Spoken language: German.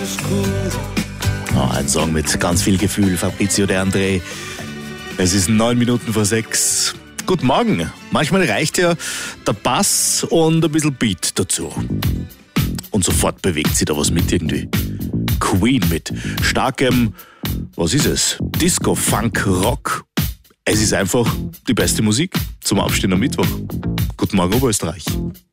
Ein Song mit ganz viel Gefühl, Fabrizio De André. Es ist 9 Minuten vor 6. Guten Morgen. Manchmal reicht ja der Bass und ein bisschen Beat dazu. Und sofort bewegt sich da was mit irgendwie. Queen mit starkem, was ist es? Disco, Funk, Rock. Es ist einfach die beste Musik zum Aufstehen am Mittwoch. Guten Morgen, Oberösterreich.